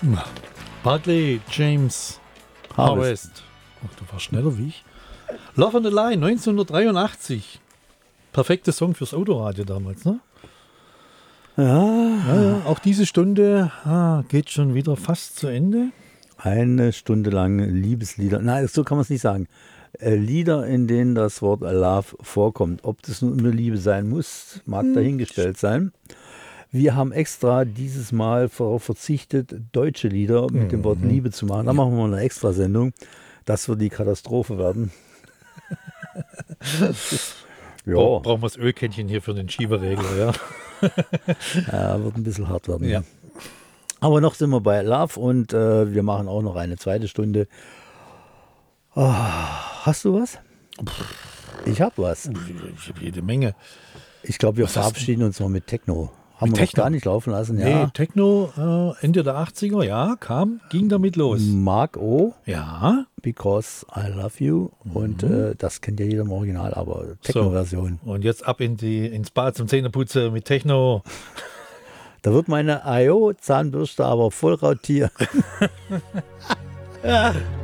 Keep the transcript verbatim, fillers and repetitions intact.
Barclay James Harvest. Ach, du warst schneller wie ich. Love on the Line, neunzehnhundertdreiundachtzig. Perfekter Song fürs Autoradio damals, ne? Ja. Ja, ja. Auch diese Stunde ah, geht schon wieder fast zu Ende. Eine Stunde lang Liebeslieder. Nein, so kann man es nicht sagen. Äh, Lieder, in denen das Wort Love vorkommt. Ob das nun nur Liebe sein muss, mag hm. dahingestellt sein. Wir haben extra dieses Mal darauf verzichtet, deutsche Lieder mit mhm. dem Wort Liebe zu machen. Da machen wir eine Extrasendung. Das wird die Katastrophe werden. Ja. Bra brauchen wir das Ölkännchen hier für den Schieberegler, ja. Ja, wird ein bisschen hart werden. Ja. Aber noch sind wir bei Love und äh, wir machen auch noch eine zweite Stunde. Oh, hast du was? Ich habe was. Ich habe jede Menge. Ich glaube, wir was verabschieden uns noch mit Techno. Haben mit wir Techno? Noch gar nicht laufen lassen. Ja. Nee, Techno äh, Ende der achtziger, ja, kam, ging damit los. Mark O. Ja. Because I Love You. Mhm. Und äh, das kennt ja jeder im Original, aber Techno-Version. So. Und jetzt ab in die, ins Bad zum Zähneputzen mit Techno. Da wird meine I O-Zahnbürste aber voll rautiert. Ja.